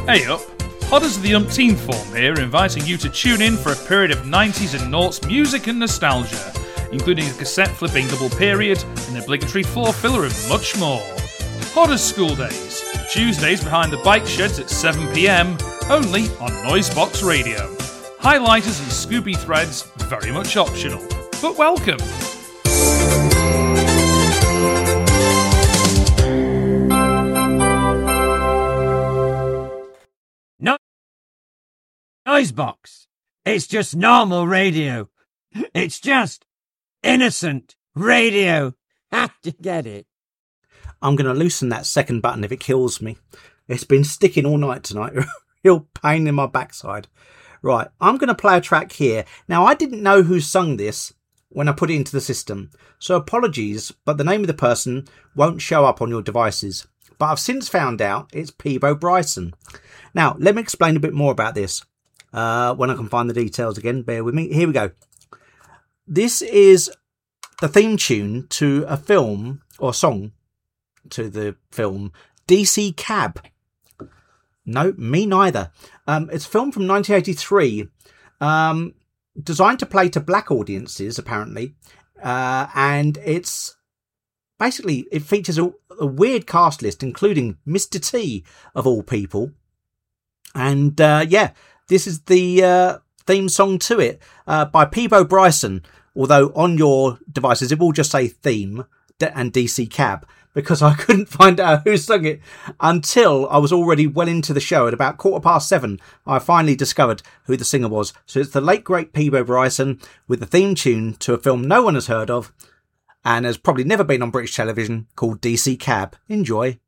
Hey up, Podders of the umpteenth form here, inviting you to tune in for a period of 90s and noughts music and nostalgia, including a cassette flipping double period, an obligatory floor filler and much more. Podders School Days, Tuesdays behind the bike sheds at 7 PM, only on Noisebox Radio. Highlighters and Scooby threads, very much optional, but welcome. Noisebox. It's just normal radio. It's just innocent radio. Have to get it. I'm going to loosen that second button if it kills me. It's been sticking all night tonight. Real pain in my backside. Right, I'm going to play a track here. Now, I didn't know who sung this when I put it into the system, so apologies, but the name of the person won't show up on your devices. But I've since found out it's Peabo Bryson. Now, let me explain a bit more about this. When I can find the details again, bear with me. Here we go. This is the theme tune to a film, or song to the film, DC Cab. No, me neither. It's a film from 1983, designed to play to black audiences, apparently. And it's basically, it features a weird cast list, including Mr. T, of all people. And this is the theme song to it by Peabo Bryson, although on your devices it will just say theme and DC Cab, because I couldn't find out who sung it until I was already well into the show. At about 7:15, I finally discovered who the singer was. So it's the late great Peabo Bryson with the theme tune to a film no one has heard of and has probably never been on British television, called DC Cab. Enjoy.